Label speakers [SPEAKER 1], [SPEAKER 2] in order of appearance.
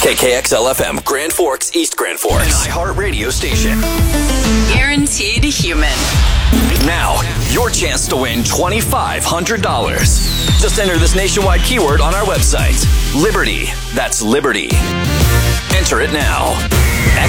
[SPEAKER 1] KKXL-FM, Grand Forks, East Grand Forks. An iHeart radio station.
[SPEAKER 2] Guaranteed human.
[SPEAKER 1] Now, your chance to win $2,500. Just enter this nationwide keyword on our website. Liberty. That's Liberty. Enter it now.